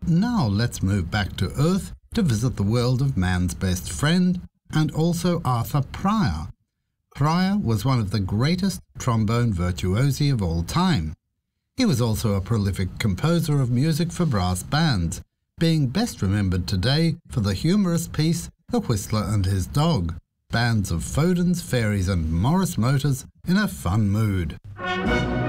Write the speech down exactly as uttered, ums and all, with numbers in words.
Now let's move back to Earth to visit the world of man's best friend, and also Arthur Pryor. Pryor was one of the greatest trombone virtuosi of all time. He was also a prolific composer of music for brass bands, being best remembered today for the humorous piece The Whistler and His Dog. Bands of Fodens, Fairies and Morris Motors in a fun mood.